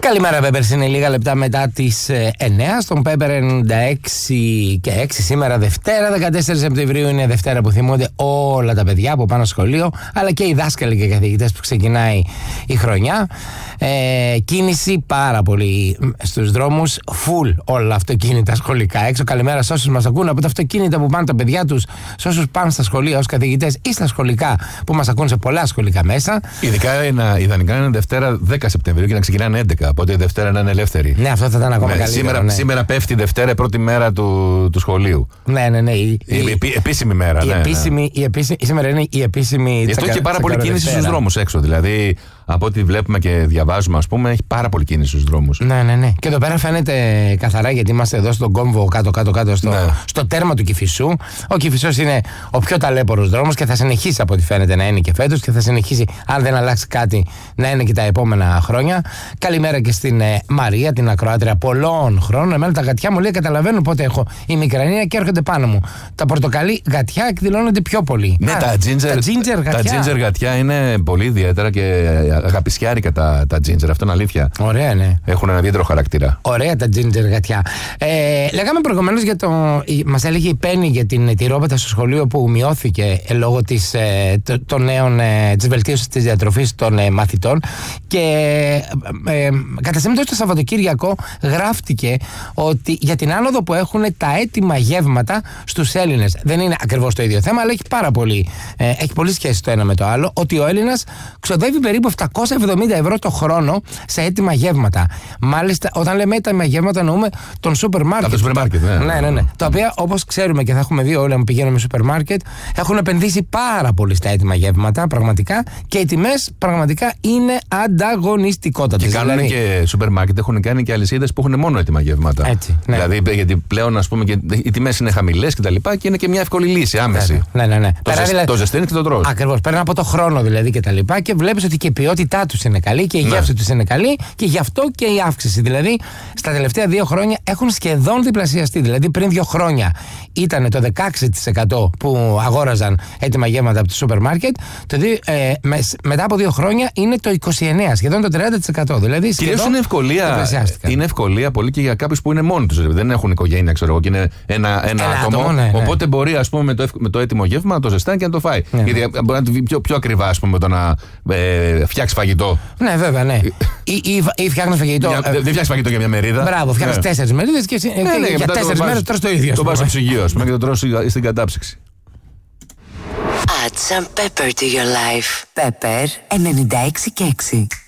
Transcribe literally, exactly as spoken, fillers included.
Καλημέρα, Πέπερς. Είναι λίγα λεπτά μετά τις εννιά στον Πέπερ ενενήντα έξι και έξι. Σήμερα Δευτέρα, δεκατέσσερις Σεπτεμβρίου. Είναι Δευτέρα που θυμούνται όλα τα παιδιά από πάνω σχολείο, αλλά και οι δάσκαλοι και οι καθηγητές που ξεκινάει η χρονιά. Ε, κίνηση πάρα πολύ στους δρόμους, full όλα αυτοκίνητα σχολικά έξω. Καλημέρα σε όσους μας ακούν από τα αυτοκίνητα που πάνε τα παιδιά τους, σε όσους πάνε στα σχολεία ως καθηγητές ή στα σχολικά που μας ακούν σε πολλά σχολικά μέσα. Ειδικά είναι, ιδανικά είναι Δευτέρα δέκα Σεπτεμβρίου και να ξεκινάνε έντεκα. Οπότε η Δευτέρα να είναι ελεύθερη. Ναι, αυτό θα ήταν ακόμα ναι, καλύτερο. Σήμερα, ναι. σήμερα πέφτει η Δευτέρα, πρώτη μέρα του, του σχολείου. Ναι, ναι, ναι. Η, η, η, η επίσημη μέρα. Η ναι, επίσημη, ναι. Η επίσημη, σήμερα είναι η επίσημη. Γι' αυτό έχει πάρα πολύ κίνηση στους δρόμους έξω. Δηλαδή, από ό,τι βλέπουμε και διαβάζουμε, ας πούμε, έχει πάρα πολύ κίνηση στους δρόμους. Ναι, ναι, ναι. Και εδώ πέρα φαίνεται καθαρά, γιατί είμαστε εδώ στον κόμβο κάτω-κάτω-κάτω στο, ναι. στο τέρμα του Κηφισού. Ο Κηφισός είναι ο πιο ταλέπορος δρόμος και θα συνεχίσει από ό,τι φαίνεται να είναι και φέτος και θα συνεχίσει, αν δεν αλλάξει κάτι, να είναι και τα επόμενα χρόνια. Καλημέρα και στην ε, Μαρία, την ακροάτρια πολλών χρόνων. Εμένα τα γατιά μου λέει καταλαβαίνουν πότε έχω η μικρανία και έρχονται πάνω μου. Τα πορτοκαλί γατιά εκδηλώνονται πιο πολύ. Ναι, Α, τα ginger, τα ginger γατιά. Τα ginger γατιά είναι πολύ ιδιαίτερα και αγαπησιάρικα τα, τα ginger. Αυτό είναι αλήθεια. Ωραία, ναι. Έχουν ένα ιδιαίτερο χαρακτήρα. Ωραία τα ginger γατιά. Ε, λέγαμε προηγουμένως για το. Μας έλεγε η Πέννη για την τυρόπετα στο σχολείο που μειώθηκε ε, λόγω της, ε, των νέων, ε, της βελτίωσης της διατροφής των ε, μαθητών. Και ε, ε, κατά σήμερα το Σαββατοκύριακο γράφτηκε ότι για την άνοδο που έχουν τα έτοιμα γεύματα στους Έλληνες. Δεν είναι ακριβώς το ίδιο θέμα, αλλά έχει πάρα πολύ, ε, έχει πολύ σχέση το ένα με το άλλο. Ότι ο Έλληνας ξοδεύει περίπου επτακόσια εβδομήντα ευρώ το χρόνο σε έτοιμα γεύματα. Μάλιστα, όταν λέμε έτοιμα γεύματα, εννοούμε τον σούπερ μάρκετ. Από το σούπερ μάρκετ, ναι. Ναι, ναι, ναι. Τα οποία, όπως ξέρουμε και θα έχουμε δει όλοι, αν πηγαίνουμε σούπερ μάρκετ, έχουν επενδύσει πάρα πολύ στα έτοιμα γεύματα, πραγματικά, και οι τιμές πραγματικά είναι ανταγωνιστικότατες. Και κάνουν δηλαδή... και σούπερ μάρκετ, έχουν κάνει και αλυσίδες που έχουν μόνο έτοιμα γεύματα. Έτσι, ναι. Δηλαδή, γιατί πλέον, ας πούμε, και οι τιμές είναι χαμηλές και τα λοιπά και είναι και μια εύκολη λύση, άμεση. Ναι, ναι, ναι. Το, ζεσ... δηλαδή... το ζεσταίνεις και το τρως. Ακριβώς. Παίρνει από το χρόνο δηλαδή και τα λοιπά και βλέπεις ότι και η ποιότητά τους είναι καλή και η ναι. γεύση τους είναι καλή και γι' αυτό και η αύξηση. Δηλαδή, στα τελευταία δύο χρόνια έχουν σχεδόν διπλασιαστεί. Δηλαδή, πριν δύο χρόνια ήταν το δεκαέξι τοις εκατό που αγόραζαν έτοιμα γεύματα από το σούπερ μάρκετ. Το δι... ε, με... μετά από δύο χρόνια είναι το είκοσι εννέα τοις εκατό, σχεδόν το τριάντα τοις εκατό. Δηλαδή, κυρίως είναι ευκολία, είναι ευκολία πολύ και για κάποιους που είναι μόνοι τους. Δεν έχουν οικογένεια, ξέρω εγώ, και είναι ένα, ένα, ένα άτομο. άτομο ναι, οπότε ναι. μπορεί, ας πούμε, με το, με το έτοιμο γεύμα να το ζεστάνει και να το φάει. Ναι. Γιατί μπορεί να το βγει πιο, πιο ακριβά, ας πούμε, το να ε, φτιάξει φαγητό. Ναι, βέβαια, ναι. ή ή, ή φτιάχνει φαγητό. Μια, ε, δεν φτιάξει φαγητό για μια μερίδα. Μπράβο, φτιάχνει ναι. τέσσερις μερίδες και, ναι, και ναι, για τέσσερις μέρες τρως το ίδιο. Το πας στο ψυγείο, ας πούμε, και το τρως στην κατάψυξη. Add some pepper to your life. Pepper ενενήντα έξι και έξι.